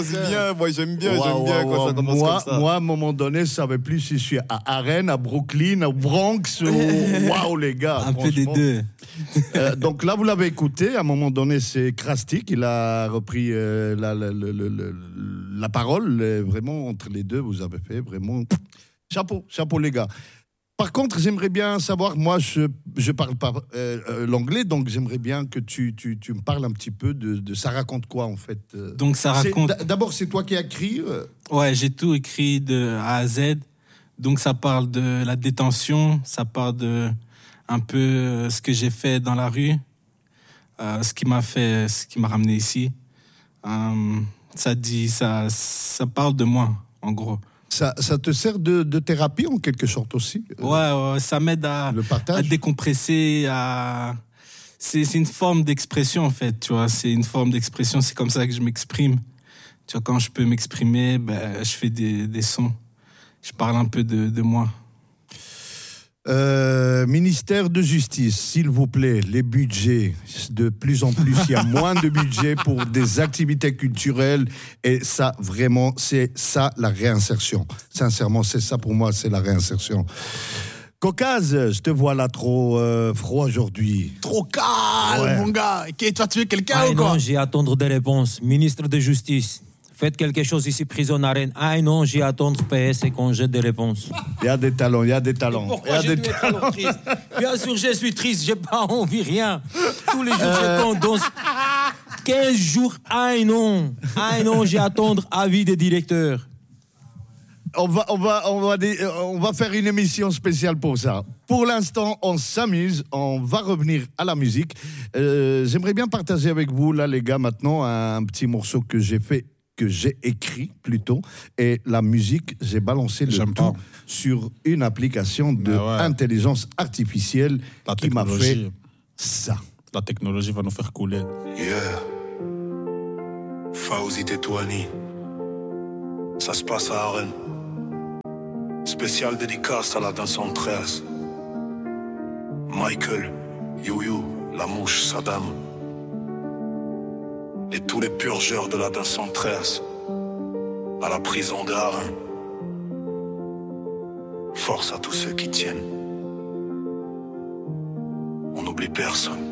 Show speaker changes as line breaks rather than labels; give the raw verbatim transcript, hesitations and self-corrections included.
C'est bien, moi j'aime bien,
wow,
j'aime bien
wow,
quand
wow.
ça commence
moi,
comme ça.
Moi, à un moment donné, je ne savais plus si je suis à Arène, à Brooklyn, au Bronx ou... Waouh, les gars.
Un peu des deux.
Euh, donc là, vous l'avez écouté. À un moment donné, c'est Krasty qui a repris euh, la, la, la, la, la, la parole. Vraiment, entre les deux, vous avez fait vraiment... Chapeau, chapeau, les gars. Par contre, j'aimerais bien savoir, moi, je ne parle pas euh, euh, l'anglais, donc j'aimerais bien que tu, tu, tu me parles un petit peu de, de ça raconte quoi, en fait.
Donc, ça raconte...
D'abord, c'est toi qui as écrit euh...
Ouais, j'ai tout écrit de A à Z. Donc, ça parle de la détention, ça parle de un peu ce que j'ai fait dans la rue, euh, ce qui m'a fait, ce qui m'a ramené ici. Euh, ça dit, ça, ça parle de moi, en gros.
Ça, ça te sert de, de thérapie en quelque sorte aussi.
Ouais, ouais, ça m'aide à, à décompresser, à... C'est, c'est une forme d'expression en fait, tu vois. C'est une forme d'expression, c'est comme ça que je m'exprime. Tu vois, quand je peux m'exprimer, ben, je fais des, des sons. Je parle un peu de, de moi.
Euh, ministère de Justice, s'il vous plaît, les budgets, de plus en plus, il y a moins de budget pour des activités culturelles et ça, vraiment, c'est ça la réinsertion. Sincèrement, c'est ça pour moi, c'est la réinsertion. Caucase, je te vois là trop euh, froid aujourd'hui.
Trop calme, ouais. Mon gars. Tu vas tuer quelqu'un
ah
ou quoi?
Non, j'ai à attendre des réponses. Ministre de Justice. Faites quelque chose ici, prison Arène. Ah non, j'ai à attendre P S et qu'on jette des réponses.
Il y a des talents, il y a des talents.
Et pourquoi j'ai dû être alors triste? Bien sûr, je suis triste, j'ai pas envie, rien. Tous les jours, euh... je compte dans quinze jours. Ah non, ah non, j'ai à attendre avis des directeurs.
On va, on, va, on, va, on va faire une émission spéciale pour ça. Pour l'instant, on s'amuse, on va revenir à la musique. Euh, j'aimerais bien partager avec vous, là, les gars, maintenant, un petit morceau que j'ai fait, que j'ai écrit plutôt, et la musique, j'ai balancé le
J'aime
tout
pas.
sur une application d'intelligence ouais. artificielle
la
qui m'a fait ça.
La technologie va nous faire couler.
Yeah. Fawzi Tetouani. Ça se passe à Arène. Spécial dédicace à la deux cent treize. Michael, You-You, La Mouche, Saddam. Et tous les purgeurs de la deux cent treize. À la prison de Harin. Force à tous ceux qui tiennent. On n'oublie personne.